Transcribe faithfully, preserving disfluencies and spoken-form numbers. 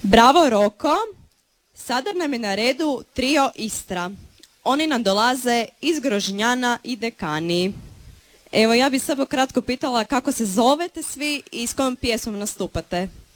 Bravo Roko, sada nam je na redu trio Istra. Oni nam dolaze iz Grožnjana i Dekani. Evo, ja bih samo kratko pitala kako se zovete svi i s kojom pjesmom nastupate.